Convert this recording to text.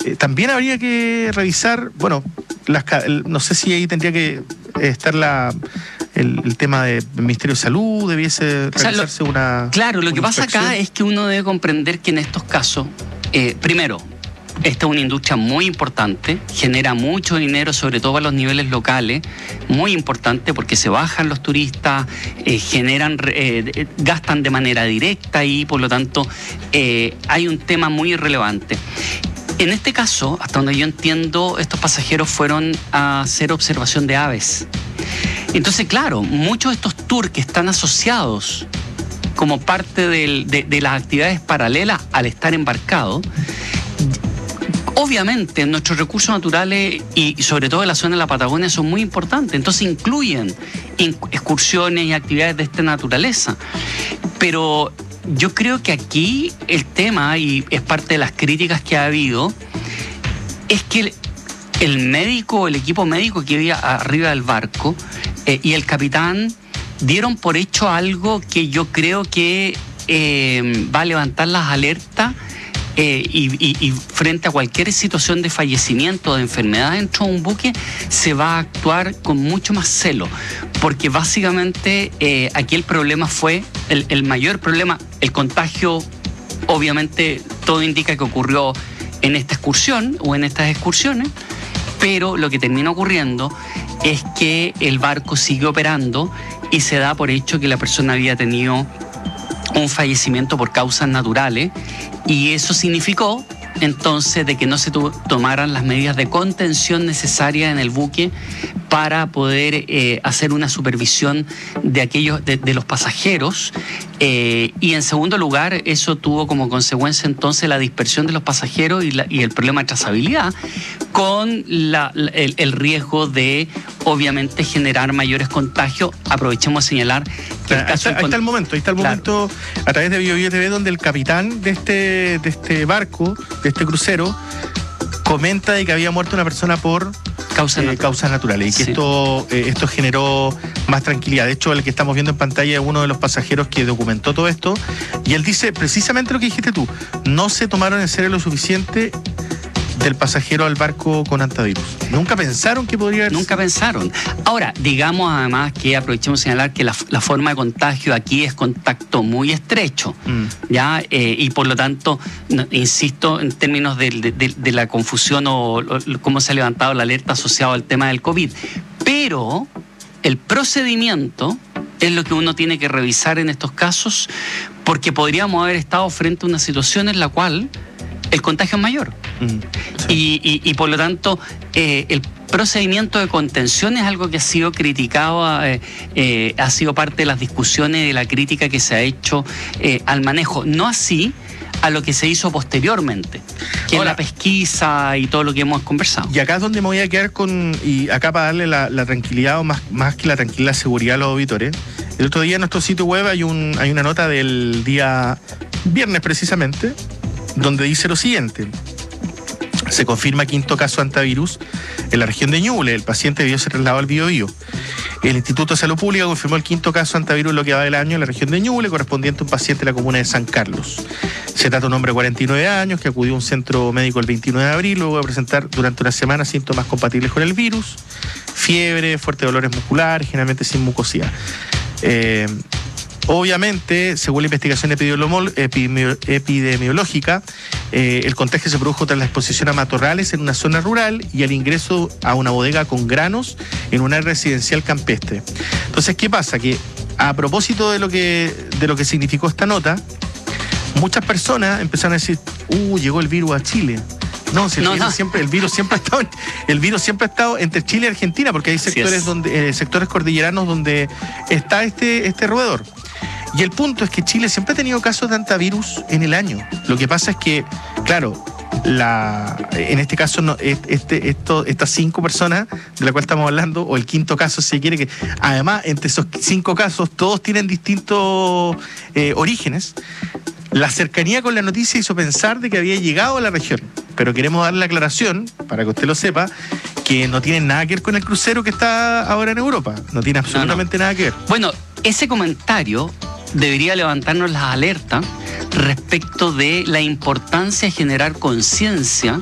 también habría que revisar, bueno, no sé si ahí tendría que estar el tema del Ministerio de Salud, debiese realizarse una... Claro, lo que pasa inspección. acá es que uno debe comprender que en estos casos, primero, esta es una industria muy importante, genera mucho dinero, sobre todo a los niveles locales, muy importante porque se bajan los turistas, gastan de manera directa y por lo tanto hay un tema muy relevante. En este caso, hasta donde yo entiendo, estos pasajeros fueron a hacer observación de aves. Entonces, claro, muchos de estos tours que están asociados como parte de las actividades paralelas al estar embarcado, obviamente nuestros recursos naturales y sobre todo en la zona de la Patagonia son muy importantes, entonces incluyen excursiones y actividades de esta naturaleza. Pero yo creo que aquí el tema, y es parte de las críticas que ha habido, es que el médico, el equipo médico que había arriba del barco y el capitán dieron por hecho algo que yo creo que va a levantar las alertas y frente a cualquier situación de fallecimiento o de enfermedad dentro de un buque se va a actuar con mucho más celo, porque básicamente aquí el problema fue, el mayor problema, el contagio, obviamente todo indica que ocurrió en esta excursión o en estas excursiones, pero lo que termina ocurriendo es que el barco sigue operando y se da por hecho que la persona había tenido un fallecimiento por causas naturales, y eso significó entonces de que no se tomaran las medidas de contención necesarias en el buque para poder hacer una supervisión de los pasajeros, y en segundo lugar eso tuvo como consecuencia entonces la dispersión de los pasajeros y el problema de trazabilidad, con el riesgo de obviamente generar mayores contagios. Aprovechemos a señalar que el caso ahí está el momento a través de BioBio TV, donde el capitán de este barco, de este crucero, comenta de que había muerto una persona por causas naturales, y que esto generó más tranquilidad. De hecho, el que estamos viendo en pantalla es uno de los pasajeros que documentó todo esto, y él dice precisamente lo que dijiste tú: no se tomaron en serio lo suficiente del pasajero al barco con hantavirus. Nunca pensaron que podría haber... Nunca pensaron. Ahora, digamos además que aprovechemos de señalar que la forma de contagio aquí es contacto muy estrecho, ¿ya? Y por lo tanto, insisto, en términos de la confusión o cómo se ha levantado la alerta asociado al tema del COVID. Pero el procedimiento es lo que uno tiene que revisar en estos casos, porque podríamos haber estado frente a una situación en la cual el contagio es mayor. Sí. Y por lo tanto, el procedimiento de contención es algo que ha sido criticado, ha sido parte de las discusiones, de la crítica que se ha hecho al manejo. No así a lo que se hizo posteriormente, que es la pesquisa y todo lo que hemos conversado. Y acá es donde me voy a quedar y acá para darle la tranquilidad, o más que la tranquilidad, la seguridad a los auditores. El otro día en nuestro sitio web hay una nota del día viernes precisamente, donde dice lo siguiente: se confirma quinto caso de hantavirus en la región de Ñuble. El paciente debió ser trasladado al BioBio. El Instituto de Salud Pública confirmó el quinto caso de hantavirus en lo que va del año en la región de Ñuble, correspondiente a un paciente de la comuna de San Carlos. Se trata de un hombre de 49 años que acudió a un centro médico el 29 de abril, luego de presentar durante una semana síntomas compatibles con el virus: fiebre, fuertes dolores musculares, generalmente sin mucosidad. Obviamente, según la investigación epidemiológica, el contagio se produjo tras la exposición a matorrales en una zona rural y al ingreso a una bodega con granos en una residencial campestre. Entonces, ¿qué pasa? Que a propósito de lo que significó esta nota, muchas personas empezaron a decir: llegó el virus a Chile. No, el virus siempre ha estado entre Chile y Argentina, porque hay sectores sectores cordilleranos donde está este roedor. Y el punto es que Chile siempre ha tenido casos de hantavirus en el año. Lo que pasa es que, claro, en este caso estas 5 personas de las cuales estamos hablando, o el quinto caso si se quiere, que además entre esos 5 casos todos tienen distintos orígenes. La cercanía con la noticia hizo pensar de que había llegado a la región, pero queremos darle la aclaración, para que usted lo sepa, que no tiene nada que ver con el crucero que está ahora en Europa. No tiene absolutamente nada que ver. Bueno, ese comentario debería levantarnos las alertas respecto de la importancia de generar conciencia